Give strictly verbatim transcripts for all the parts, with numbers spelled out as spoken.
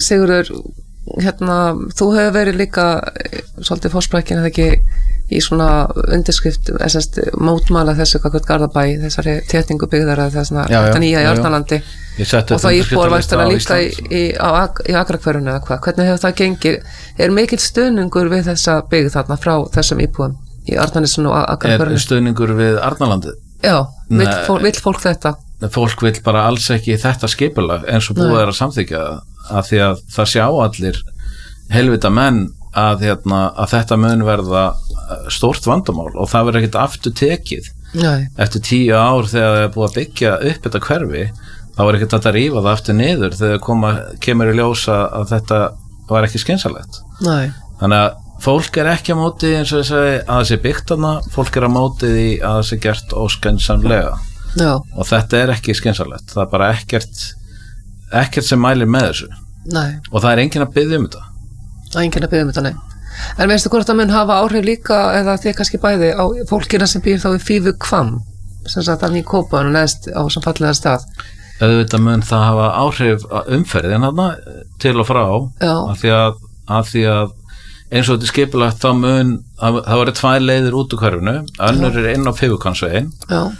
Sigurður, hérna, þú hefur verið líka svolítið fórsprækkin eða ekki í svona undirskrift þessast mótmæla þessu kakvöld Garðabæ þessari tétningu byggðar eða þessna þetta nýja í Arnarlandi og það íbúar væstulega líka í, í, í Akrakverfinu eða hvað, hvernig hefur það gengið er mikill stuðningur við þessa byggð þarna frá þessum íbúum í Arnarnesinu og Akrakverfinu? Er stuðningur við Arnarlandið? Já, vill fólk, vill fólk þetta? Fólk vill bara alls ekki þetta skipulag eins og búið er að samþykja að því að það sjá allir helvita menn að, hérna, að þetta mun verða stórt vandamál og það verður ekkert aftur tekið. Nei. Eftir tíu ár þegar það er búið að byggja upp þetta hverfi þá er ekkert að rífa það aftur niður þegar koma, kemur í ljósa að þetta var ekki skynsamlegt. Nei. Þannig að fólk er ekki á móti eins og ég segi að það sé byggt þarna, fólk er á móti því að það sé gert óskynsamlega. Já. Og þetta er ekki skynsamlegt, það er bara ekkert ekkert sem mælir með þessu. Nei. Og það er enginn að biðja um þetta. Það er enginn að biðja um þetta, nei. En veistu hvort það mun hafa áhrif líka eða þið kannski bæði á fólkina sem býr þá í Fífuhvamm sem sagt þannig í Kópavogi neðst á sem fallega stað? Auðvitað mun það hafa áhrif umferðin þarna til og frá af því að, að því að eins og þetta er skipulagt þá mun það voru tvær leiðir út úr hverfinu önnur er inn á Fífuhvammsveginn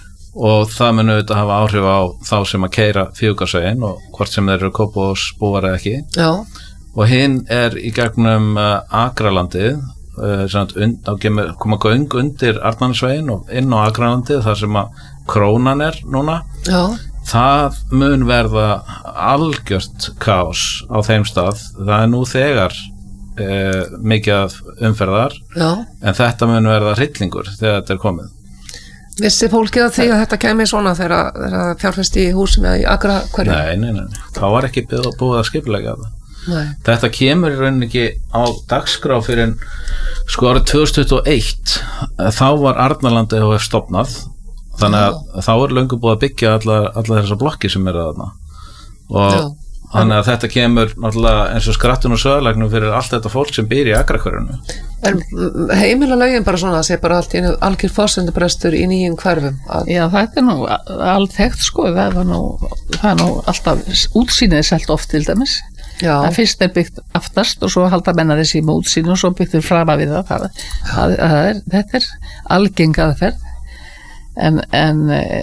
og það mun auðvitað hafa áhrif á þá sem að keyra Fífuhvammsveginn og hvort sem þeir eru Kópavogsbúar eða ekki. Já. Og hinn er í gegnum uh, Akralandið uh, und, koma göng undir Arnarnesveginn og inn á Akralandið þar sem að krónan er núna. Já. Það mun verða algjört kaos á þeim stað. Það er nú þegar uh, mikið umferðar. Já. En þetta mun verða hryllingur þegar þetta er komið. Vissi fólkið að því að þetta kemi svona þegar, þegar fjárfesti í húsum eða í Akrakverju? Nei, nei, nei. Það var ekki búið að skipuleggja það. Nei. Þetta kemur í rauninni ekki á dagskrá fyrir sko árið tvö þúsund tuttugu og eitt þá var Arnarlandið og stofnað þannig að Já. Þá er löngu búið að byggja allar, allar þessar blokki sem eru þarna og Já. Þannig að þetta kemur náttúrulega eins og skrattun og söðlagnum fyrir allt þetta fólk sem býr í Akrakverfinu. En heimila lögin bara svona að sé bara allt í einu algjör forsendubrestur í nýjum hverfum? Að... Já, þetta er nú allt þekkt sko, það er nú, það er nú alltaf útsýnið selt oft til dæmis. Já. Það fyrst er byggt aftast og svo halda menna þessi með útsýni og svo byggtur frama við það. það, það, það er, þetta er algeng aðferð en, en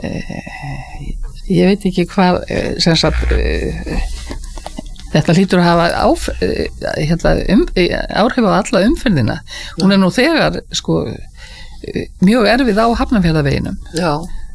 ég veit ekki hvað sem sagt þetta hlýtur að hafa áf, hérna, um, áhrif á alla umferðina. Hún er nú þegar sko mjög erfið á Hafnarfjarðarveginum. Já.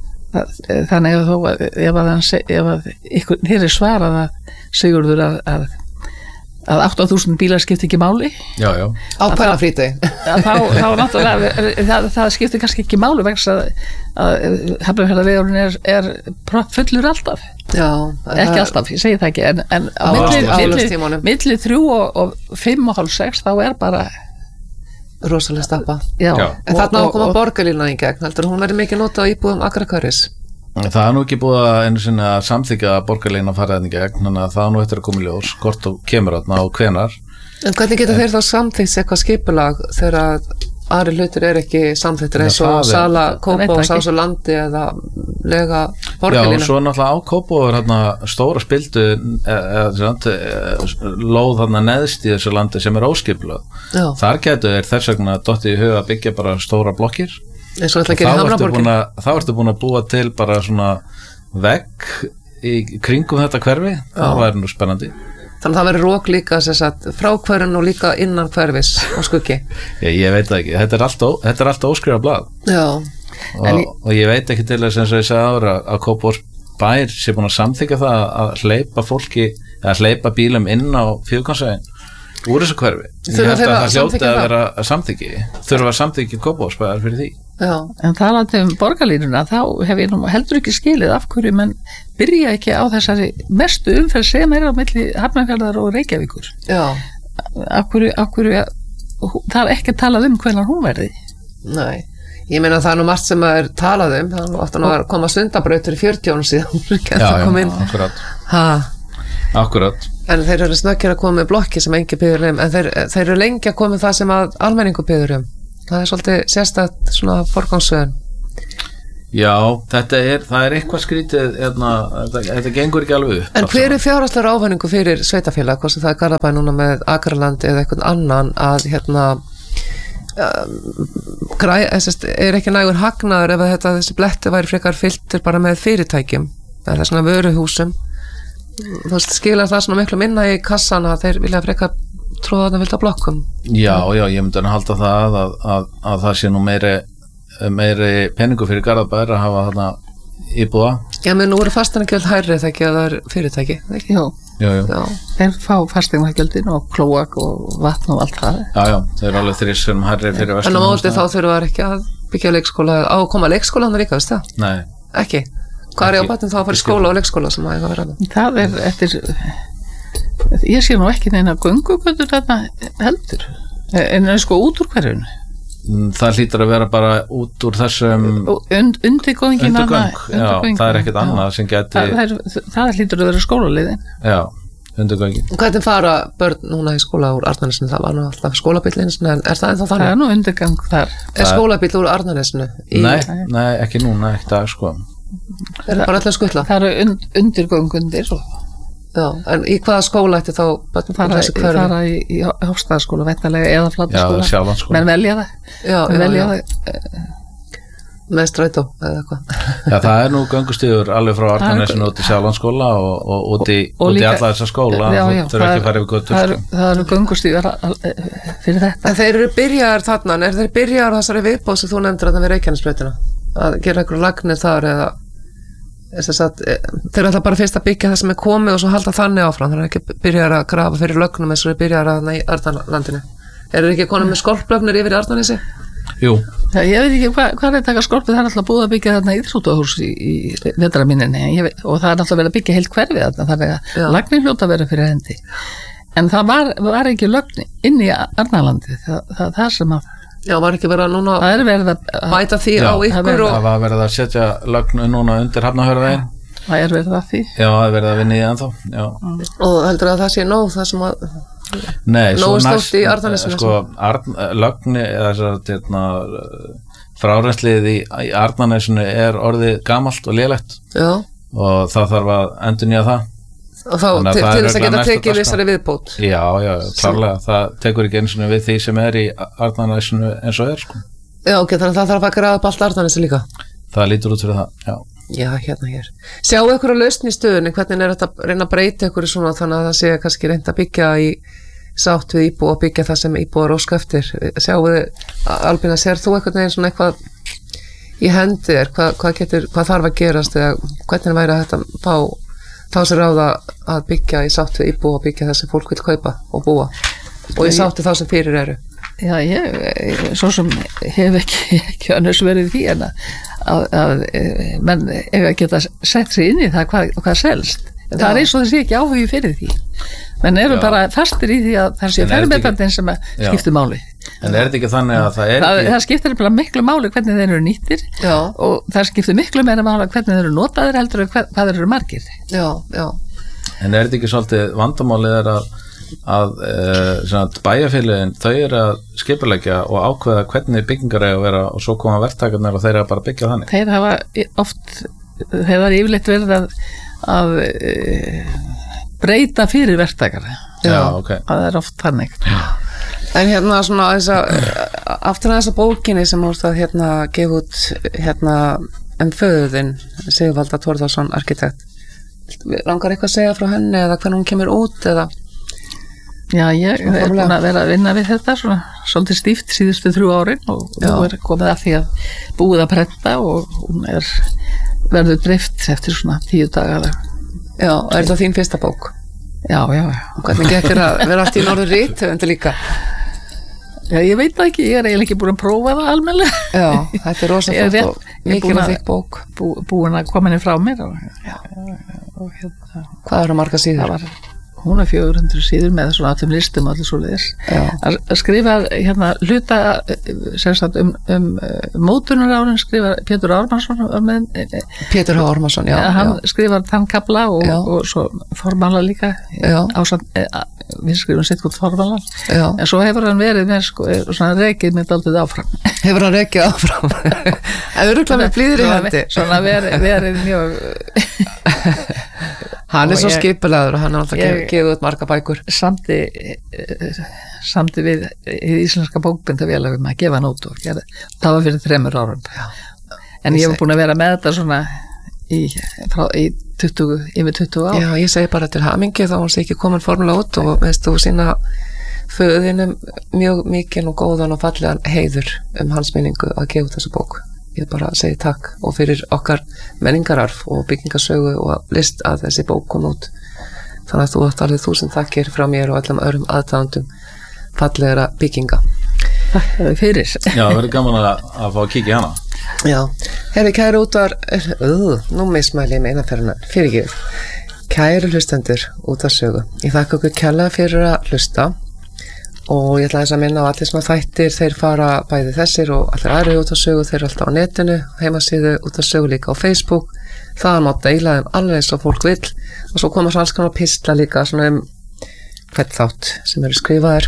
Þannig að þó ef að, ef að ykkur, hér er svarað að Sigurður að, að að átta þúsund bílar skipti ekki máli. Já, já. Á kvennafrídegi. Þá, þá náttúrulega, það, það skipti kannski ekki máli vegna að, að Hafnarfjarðarvegurinn er, er fullur alltaf. Já. Ekki það... alltaf, ég segi það ekki, en, en á milli, milli þrjú og, og fimm og hálf sex þá er bara rosalega stappa. Já. Já. En þarna á að koma borgarlína í gegn, heldur hún verið mikið notað á íbúðum Akrakverfis? Það er nú ekki búið að einu sinni að samþykja að borgarlína fara þarna í gegn, þannig að það er nú eftir að koma í ljós hvort og kemur þarna og hvenar. En hvernig geta þeir þá samþykkt eitthvað skipulag þegar aðri hlutir er ekki samþykktir eins og sala Kópá og sásu landi eða lega borgarlína? Já, og svo náttúrulega á Kópá er hérna stóra spildu eða lóð þarna neðst í þessu landi sem er óskipulag. Þar getur þeir þess vegna dottið í huga að byggja bara stóra blokkir. Eins og ætla að gera í Hamraborgin. Þá ertu búin að búa til bara svona vegg í kringum þetta hverfi. Það væri nú spennandi. Þannig að það verður rók líka sagt, frá hverjum og líka innan hverfis og skuggi. Ég, ég veit ekki, þetta er allt, ó, þetta er allt óskrifað blað. Já. Og, ég... og ég veit ekki til þess eins og ég sagði ára að Kópavogsbær sé búin að samþykja það að hleypa fólki, að hleypa bílum inn á Fífuhvammsveginn úr þessu hverfi. Ég held að það hljóti að vera samþykki, þurfa að samþykja Kópavogsbær fyrir því. Já. En talandi um borgarlínuna þá hef ég nú heldur ekki skilið af hverju menn byrja ekki á þessari mestu umferð sem er á milli Hafnarfjarðar og Reykjavíkur. Já. Af hverju, af hverju það er ekki talað um hvenær hún verði. Nei, ég meina það er nú margt sem er talað um, það er nú aftur að koma sundabrautur í fjörutíu árum síðan. Já, já, akkurat. Ha. Akkurat. En þeir eru snöggir að koma með blokki sem engi byður um, en þeir, þeir eru lengi að koma með það sem að almenningu byður um. Það er svolítið sérstætt svona forgangsröðun. Já, þetta er, það er eitthvað skrítið, hérna, þetta, þetta gengur ekki alveg upp. En hver er fjárhagslegur ávinningur fyrir sveitafélag, hvort sem það er Garðabæ núna með Akraland eða eitthvað annan að hérna um, græ, er ekki nægur hagnaður ef þetta, þessi bletti væri frekar fylltur bara með fyrirtækjum, eða svona vöruhúsum, þú veist, skilar það svona miklu minna í kassan að þeir vilja frekar tróða þarna vilda blokkum? Já, já, ég myndi að halda það að, að, að það sé nú meiri meiri peningu fyrir Garðabæ að hafa þarna íbúða. Já, menn nú eru fasteigngjöld hærri þegar ekki að það er fyrirtæki, ekki? Jú, jú, jú. Já. Þeir fá fasteigngjöldin og klóak og vatn og allt það. Já, já, þeir eru alveg þrís sem hærri fyrir vestlun. En á móti þá þurfa það ekki að byggja leikskóla, á að koma leikskóla hann líka, veist það? Nei. Ekki? Hvað er ég á batnum þá að fara í skóla og leikskóla sem að ég var að vera? Það er eftir, ég sé nú ekki neina göngugötur þarna heldur, en sko út úr hverjunu. Það hlýtur að vera bara út úr þessum Und, undirgöngin undirgöng, já, það er ekkert annað sem geti það, það, er, það hlýtur að vera skólaleiðin. Já, undirgöngin. Hvernig fara börn núna í skóla úr Arnarnesinu? Það var nú alltaf skólabíll eins en er það ennþá þannig? Það er nú undirgöng þar. Er skólabíll úr Arnarnesinu? Í... Nei, nei, ekki núna, ekki það sko. Er það bara alltaf skutla? Það eru und, undirgöng undir og Já, en í hvaða skóla ætti þá fara, fara í, í Hofstaðaskóla væntanlega eða Flatarskóla? Já, Sjálandsskóla. Menn velja það. Já, menn já, velja já. það. Með strætó eða eitthvað. Já, það er nú göngustíður alveg frá Arnarnesinu út í Sjálandsskóla og, og út í, og út í líka, alla þessa skóla. Já, já, það er ekki farið við götur. Það eru, það eru göngustíður fyrir þetta. En þeir eru byrjaðar þarna, er þeir byrjaðar þessari viðbóð sem þú nefndir að það við Reykjanesbrautina? Að gera einhverju lagnir þar eða Að, þeir ætla bara fyrst að byggja það sem er komið og svo halda þannig áfram, það er ekki byrjar að grafa fyrir lögnum eins og þeir byrjar að í Arnarlandinu. Er þeir ekki konum með skolplögnir yfir í Arnarnesi? Jú. Já, ég veit ekki hvað hva er að taka skolpið, það er alltaf búið að byggja þarna íþróttahús í, í vetrarminninni og það er alltaf verið að byggja heilt hverfið þarna, þannig að lagnir hljóta að vera fyrir hendi. En það var, var ekki lögn inn í Arnarlandi, það, það, það sem að Já, var ekki verið að núna að bæta því já, á ykkur og... Það var verið að setja lögnu núna undir Hafnarfjarðarveginn. Það er verið að því. Já, það er verið að vinna í ennþá, já. Og heldur að það sé nóg það sem að... Nei, svo næst, í Arnarnesinu sko, Arn, lögni, eða þess að frárensliðið í, í Arnarnesinu er orðið gamalt og lélegt. Já. Og það þarf að endurnýja það. Og þá til, til þess að geta tekið vissari viðbót. Já, já, klárlega, það tekur ekki eins og við því sem er í Arnarnesinu eins og er, sko. Já, ok, þannig að það þarf að grafa upp allt Arnarnesi líka. Það lítur út fyrir það, já. Já, hérna hér. Sjáu ykkur að lausn í stöðunni, hvernig er þetta að reyna að breyta ykkur svona þannig að það sé kannski reynd að byggja í sátt við íbú og byggja það sem íbúar óska eftir. Sjáu þið, Albína, sér þú einhvern veginn svona eitthvað í hendi er, hvað, hvað, getur, hvað þarf að gerast eða hvernig væri að þetta fá þá sér ráða að byggja í sátt við íbú og byggja það sem fólk vil kaupa og búa og í sátt við þá sem fyrir eru? Já, ég, svo sem hef ekki, ekki annars verið því en að, að, að menn eiga að geta sett sig inn í það hvað, hvað selst. Það er eins og þessi ekki áhugi fyrir því. Menn eru já. Bara fastir í því að það sé fermetandinn sem skiptir máli. En er þetta ekki þannig að það er það, ekki... það skiptir bara miklu máli hvernig þeir eru nýttir já. Og það skiptir miklu meira máli hvernig þeir eru notaðir heldur og hvað, hvað þeir eru margir. Já, já. En er þetta ekki svolítið vandamálið er að, að e, bæjarfélögin, þau eru að skipuleggja og ákveða hvernig byggingar eiga að vera og svo koma verktakarnir og þeir eru að bara byggja þannig? Þeir hafa oft, þeir hafa yfirleitt verið að, að e, breyta fyrir verktakara. Já, ok. Það er oft þannig. Já. En hérna svona þessa, aftur að þessa bókinni sem úrst að hérna gefa út hérna en föðuðinn, Sigvalda Þórðarsson, arkitekt. Langar eitthvað að segja frá henni eða hvernig hún kemur út eða? Já, ég er búin að vera að vinna við þetta svona svolítið stíft síðustu þrjú árin og nú er komið að því að búið að prenta og hún er verður dreift eftir svona tíu daga. Já, er þetta þín fyrsta bók? Já, já, já. Og hvernig gekk þér að vera allt í norður rithöfundi líka? Já, ég veit það ekki, ég er eiginlega ekki búin að prófa það almennilega. Já, þetta er rosa flott og mikil og þykk bók. Bú, búin að koma henni frá mér. Og, já. Og, hérna, hvað er að marga síður? Var, hún er fjögur hundruð síður með svona allum listum og allir svo leiðis. Að skrifa hérna hluta sagt, um, um mótunarárin skrifa Pétur Ármannsson. Um, Pétur H. Ármannsson, já. Hann já. skrifar þann kafla og, og svo formála líka. Ásand, við skrifum sitt hvort formalan en svo hefur hann verið með sko, svona rekið með daldið áfram hefur hann rekið áfram en öruglega með blíður í hendi svona verið, verið mjög hann er svo skipulaður og hann er alltaf að gefa út marga bækur samti samti við í íslenska bókbindafélagum að gefa hann út og gera, það var fyrir þremur árum Já. En ég hef búin að vera með þetta svona í, frá, í tuttugu, yfir tuttugu ár Já, ég segi bara til hamingi þá hún sé ekki komin formulega út og veist þú sína föðinum mjög mikinn og góðan og fallegan heiður um hans minningu að gefa þessu bók ég bara segi takk og fyrir okkar menningararf og byggingasögu og list að þessi bók kom út þannig að þú átt alveg þúsund þakkir frá mér og öllum öðrum aðdáendum fallegara bygginga Takk fyrir Já, það verður gaman að, að fá að kíkja hana Já, herri kæri útvar uh, nú mismæli ég meina fyrir hann fyrir ekki kæri hlustendur útvarsögu ég þakka okkur kærlega fyrir að hlusta og ég ætla þess að minna á allir sem að þættir þeir fara bæði þessir og allir aðri útvarsögu þeir eru alltaf á netinu heimasíðu útvarsögu líka á Facebook það má deila þeim alveg eins og fólk vill og svo koma svo alls konar pistla líka svona um hvert þátt sem eru skrifaðir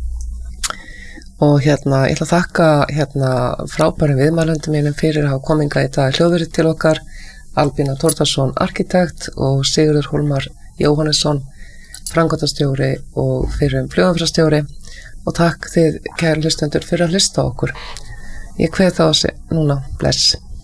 og hérna, ég ætla að þakka hérna frábærum viðmælendum mínum fyrir að hafa kominga í dag hljóðverið til okkar Albína Þórðarsson arkitekt og Sigurður Hólmar Jóhannesson framkvæmdastjóri og fyrrum flugumferðarstjóri og takk þið kæru hlustendur fyrir að hlusta á okkur ég kveð þá að sé núna bless